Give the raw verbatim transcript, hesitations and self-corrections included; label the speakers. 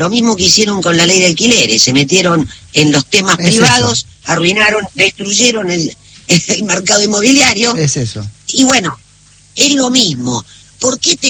Speaker 1: lo mismo que hicieron con la ley de alquileres, se metieron en los temas
Speaker 2: es
Speaker 1: privados,
Speaker 2: eso.
Speaker 1: arruinaron, destruyeron el, el mercado inmobiliario.
Speaker 2: Es eso.
Speaker 1: Y bueno, es lo mismo. ¿Por qué te